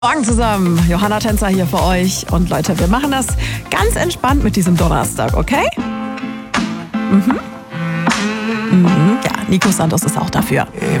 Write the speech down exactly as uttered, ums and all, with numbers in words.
Morgen zusammen, Johanna Tänzer hier für euch. Und Leute, wir machen das ganz entspannt mit diesem Donnerstag, okay? Mhm. Mhm. Ja, Nico Santos ist auch dafür.